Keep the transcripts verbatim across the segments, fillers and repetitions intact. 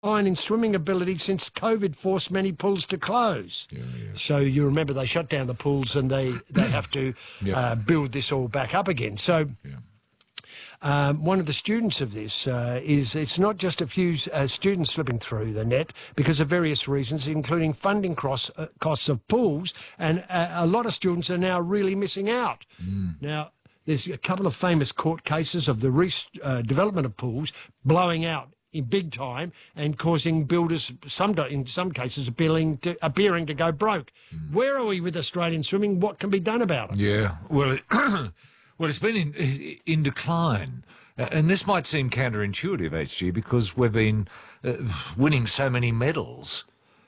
decline in swimming ability since COVID forced many pools to close. Yeah, yeah. So you remember they shut down the pools and they, they have to Yep. uh, build this all back up again. So Yeah. um, one of the students of this uh, is it's not just a few uh, students slipping through the net because of various reasons, including funding cross, uh, costs of pools, and uh, a lot of students are now really missing out. Mm. Now, there's a couple of famous court cases of the re- uh, development of pools blowing out in big time and causing builders, some in some cases, appealing to, appearing to go broke. Mm. Where are we with Australian swimming? What can be done about it? Yeah, well, it, well, it's been in, in decline. Uh, and this might seem counterintuitive, H G, because we've been uh, winning so many medals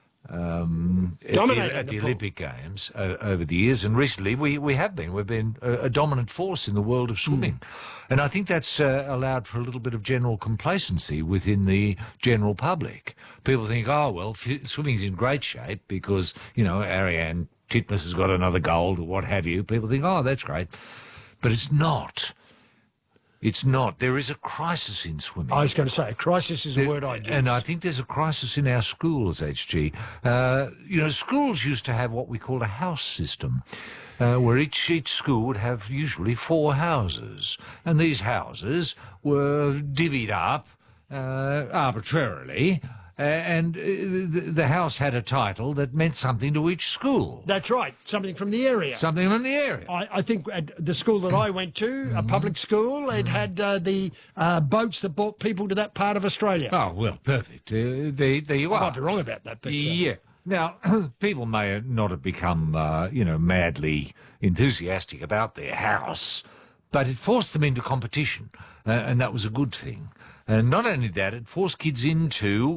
um, at the, Dominating at the the pool. Olympic Games uh, over the years. And recently we, we have been. We've been a, a dominant force in the world of swimming. Mm. And I think that's uh, allowed for a little bit of general complacency within the general public. People think, oh, well, f- swimming's in great shape because, you know, Ariane Titmus has got another gold or what have you. People think, oh, that's great. But it's not. It's not. There is a crisis in swimming. I was going to say, a crisis is a word I'd use. And I think there's a crisis in our schools, H G. Uh, you know, schools used to have what we call a house system, uh, where each, each school would have usually four houses. And these houses were divvied up uh, arbitrarily, uh, and uh, the, the house had a title that meant something to each school. That's right, something from the area. Something from the area. I, I think at the school that I went to, a public school, it had uh, the uh, boats that brought people to that part of Australia. Oh, well, perfect. Uh, there, there you I are. might be wrong about that, but... Uh, Yeah. Now, people may not have become, uh, you know, madly enthusiastic about their house, but it forced them into competition, uh, and that was a good thing. And not only that, it forced kids into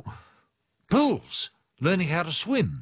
pools, learning how to swim.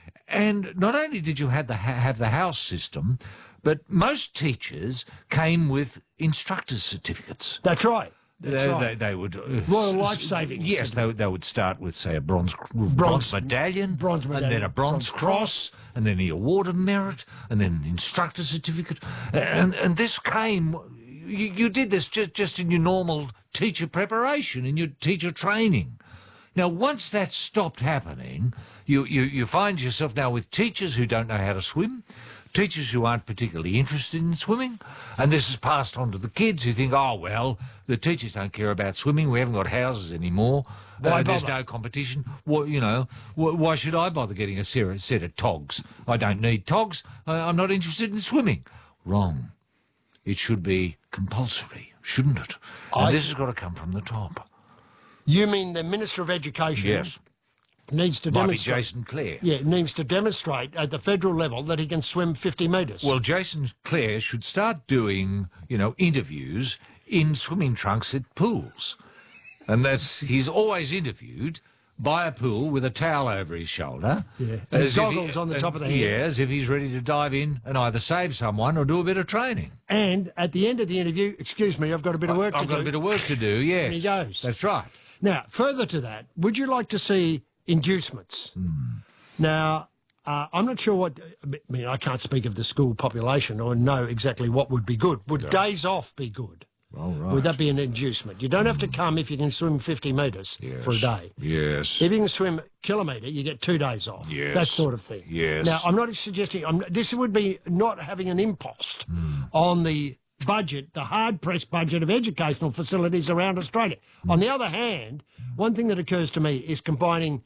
And not only did you have the, ha- have the house system, but most teachers came with instructor's certificates. That's right. That's They, right. they, they would uh, Royal Life Saving. Yes, they, would- they would start with, say, a bronze bronze, Bronze- medallion, bronze and then medallion, a bronze, bronze cross, and then the award of merit, and then the instructor certificate, and and this came. You, you did this just just in your normal teacher preparation, in your teacher training. Now, once that stopped happening, you, you, you find yourself now with teachers who don't know how to swim, teachers who aren't particularly interested in swimming, and this is passed on to the kids who think, oh, well, the teachers don't care about swimming, we haven't got houses anymore, Why uh, there's bother? no competition, well, you know, wh- why should I bother getting a ser- set of togs? I don't need togs, I- I'm not interested in swimming. Wrong. It should be compulsory, shouldn't it? And I- this has got to come from the top. You mean the Minister of Education Yes. needs to Might be demonstrate... Jason Clare. Yeah, needs to demonstrate at the federal level that he can swim fifty metres. Well, Jason Clare should start doing, you know, interviews in swimming trunks at pools. And that's, he's always interviewed by a pool with a towel over his shoulder. Yeah, and as if goggles on the and- top of the head. Yeah, as if he's ready to dive in and either save someone or do a bit of training. And at the end of the interview, excuse me, I've got a bit of work I've to got do. a bit of work to do, yes. he goes. That's right. Now, further to that, would you like to see inducements? Hmm. Now, uh, I'm not sure what... I mean, I can't speak of the school population or know exactly what would be good. Would days off be good? All right. Would that be an inducement? You don't have to come if you can swim fifty metres Yes. for a day. Yes. If you can swim a kilometre, you get two days off. Yes. That sort of thing. Yes. Now, I'm not suggesting... I'm, this would be not having an impost Hmm. on the budget, the hard-pressed budget of educational facilities around Australia. Hmm. On the other hand, one thing that occurs to me is combining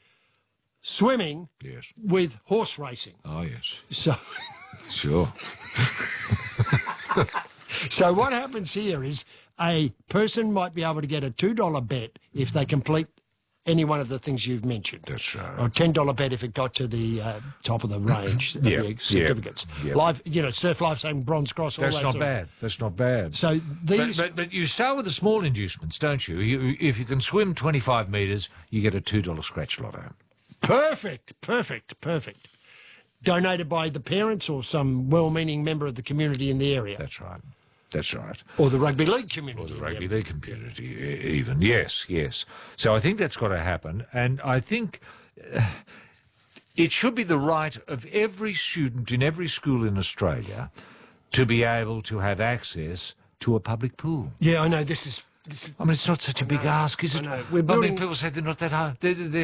swimming Yes. with horse racing. Oh, yes. So... Sure. So what happens here is a person might be able to get a two dollar bet if they complete any one of the things you've mentioned. That's right. Or a ten dollar bet if it got to the uh, top of the range of Yeah, the yeah, certificates. yeah. Life, you know, Surf Life Saving, Bronze Cross, all That's that not sort of- bad. That's not bad. So these... But, but, but you start with the small inducements, don't you? you if you can swim twenty-five metres, you get a two dollar scratch lotto. Perfect, perfect, perfect. Donated by the parents or some well-meaning member of the community in the area. That's right. That's right. Or the rugby league community. Or the in rugby area. league community, e- even. Yes, yes. So I think that's got to happen. And I think uh, it should be the right of every student in every school in Australia to be able to have access to a public pool. Yeah, I know, this is... This is I mean, it's not such a big ask, is it? I know. We're I building- mean, people say they're not that hard. They're, they're